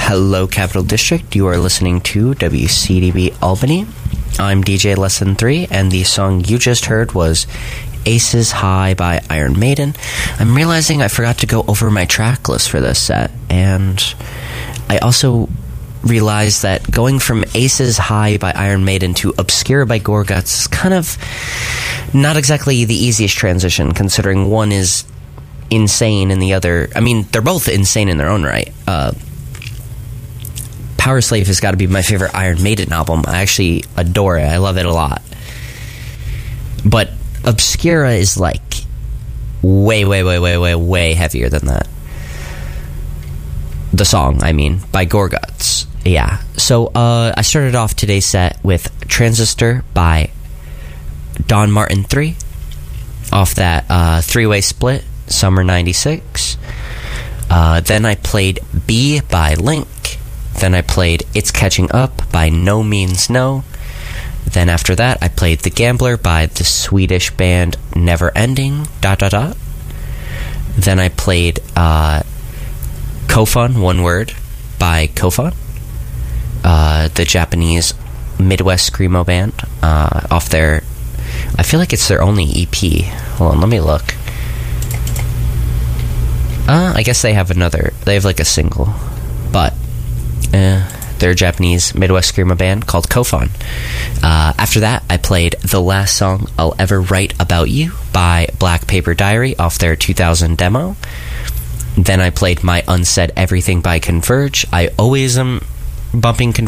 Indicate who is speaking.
Speaker 1: Hello, Capital District. You are listening to WCDB Albany. I'm DJ Lesson 3, and the song you just heard was Aces High by Iron Maiden. I'm realizing I forgot to go over my track list for this set, and I also realized that going from Aces High by Iron Maiden to Obscura by Gorguts is kind of not exactly the easiest transition, considering one is insane and the other... I mean, they're both insane in their own right. Power Slave has got to be my favorite Iron Maiden album. I actually adore it. I love it a lot. But Obscura is like way heavier than that. The song, I mean, by Gorguts. Yeah. So I started off today's set with Transistor by Don Martin 3 off that three-way split, Summer 96. Then I played B by Link. Then I played It's Catching Up by No Means No. Then after that, I played The Gambler by the Swedish band Never Ending, ... Then I played Kofun, one word, by Kofun, the Japanese Midwest Screamo band, off their... I feel like it's their only EP. Hold on, let me look. I guess they have another... They have like a single, but... they're a Japanese Midwest Screamo band called Kofun. After that, I played The Last Song I'll Ever Write About You by Black Paper Diary off their 2000 demo. Then I played My Unsaid Everything by Converge. I always am bumping Converge